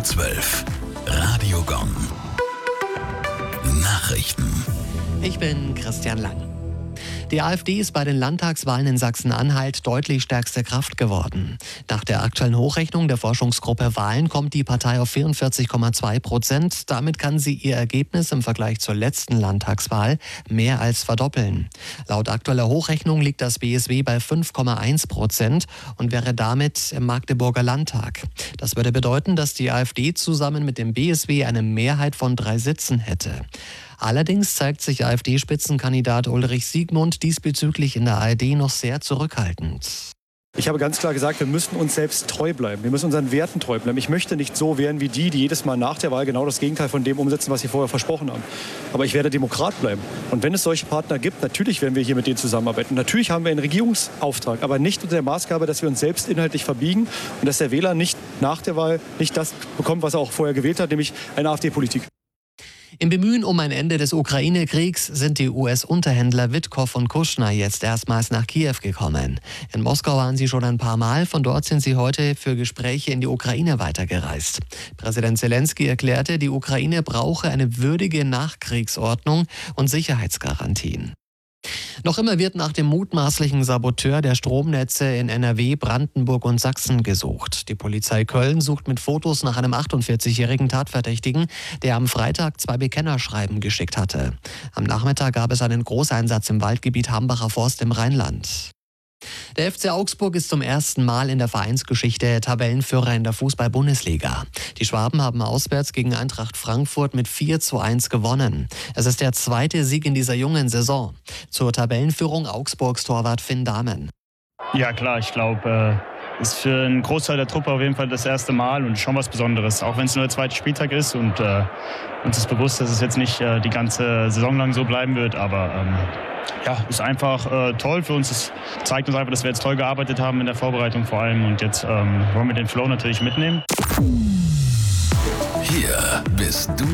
12. Radio Gong. Nachrichten. Ich bin Christian Lang. Die AfD ist bei den Landtagswahlen in Sachsen-Anhalt deutlich stärkste Kraft geworden. Nach der aktuellen Hochrechnung der Forschungsgruppe Wahlen kommt die Partei auf 44,2%. Damit kann sie ihr Ergebnis im Vergleich zur letzten Landtagswahl mehr als verdoppeln. Laut aktueller Hochrechnung liegt das BSW bei 5,1% und wäre damit im Magdeburger Landtag. Das würde bedeuten, dass die AfD zusammen mit dem BSW eine Mehrheit von 3 Sitzen hätte. Allerdings zeigt sich AfD-Spitzenkandidat Ulrich Siegmund diesbezüglich in der ARD noch sehr zurückhaltend. Ich habe ganz klar gesagt, wir müssen uns selbst treu bleiben. Wir müssen unseren Werten treu bleiben. Ich möchte nicht so werden wie die jedes Mal nach der Wahl genau das Gegenteil von dem umsetzen, was sie vorher versprochen haben. Aber ich werde Demokrat bleiben. Und wenn es solche Partner gibt, natürlich werden wir hier mit denen zusammenarbeiten. Natürlich haben wir einen Regierungsauftrag, aber nicht unter der Maßgabe, dass wir uns selbst inhaltlich verbiegen und dass der Wähler nicht nach der Wahl nicht das bekommt, was er auch vorher gewählt hat, nämlich eine AfD-Politik. Im Bemühen um ein Ende des Ukraine-Kriegs sind die US-Unterhändler Witkow und Kushner jetzt erstmals nach Kiew gekommen. In Moskau waren sie schon ein paar Mal, von dort sind sie heute für Gespräche in die Ukraine weitergereist. Präsident Zelensky erklärte, die Ukraine brauche eine würdige Nachkriegsordnung und Sicherheitsgarantien. Noch immer wird nach dem mutmaßlichen Saboteur der Stromnetze in NRW, Brandenburg und Sachsen gesucht. Die Polizei Köln sucht mit Fotos nach einem 48-jährigen Tatverdächtigen, der am Freitag 2 Bekennerschreiben geschickt hatte. Am Nachmittag gab es einen Großeinsatz im Waldgebiet Hambacher Forst im Rheinland. Der FC Augsburg ist zum ersten Mal in der Vereinsgeschichte Tabellenführer in der Fußball-Bundesliga. Die Schwaben haben auswärts gegen Eintracht Frankfurt mit 4:1 gewonnen. Es ist der 2. Sieg in dieser jungen Saison. Zur Tabellenführung Augsburgs Torwart Finn Dahmen. Ja klar, ich glaube, ist für einen Großteil der Truppe auf jeden Fall das erste Mal und schon was Besonderes. Auch wenn es nur der 2. Spieltag ist und uns ist bewusst, dass es jetzt nicht die ganze Saison lang so bleiben wird, aber ist einfach toll für uns. Es zeigt uns einfach, dass wir jetzt toll gearbeitet haben in der Vorbereitung vor allem und jetzt wollen wir den Flow natürlich mitnehmen. Hier bist du